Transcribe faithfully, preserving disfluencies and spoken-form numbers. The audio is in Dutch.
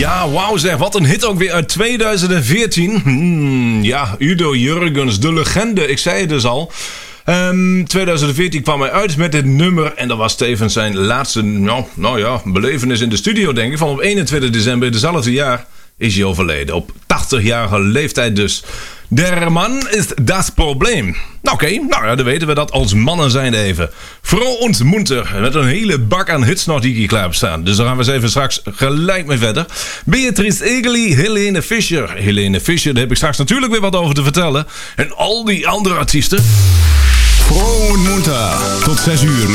Ja, wauw zeg, wat een hit ook weer uit tweeduizend veertien. Hmm, ja, Udo Jurgens, de legende, ik zei het dus al. Um, tweeduizend veertien kwam hij uit met dit nummer en dat was tevens zijn laatste, nou, nou ja, belevenis in de studio denk ik. Van op eenentwintig december dezelfde jaar is hij overleden. Op tachtigjarige leeftijd dus. Der man is das probleem. Oké, okay, nou ja, dan weten we dat als mannen zijn even. Vroeg und munter, met een hele bak aan hits nog die hier klaar staan. Dus daar gaan we eens even straks gelijk mee verder. Beatrice Egeli, Helene Fischer. Helene Fischer, daar heb ik straks natuurlijk weer wat over te vertellen. En al die andere artiesten. Vroeg und munter, tot zes uur.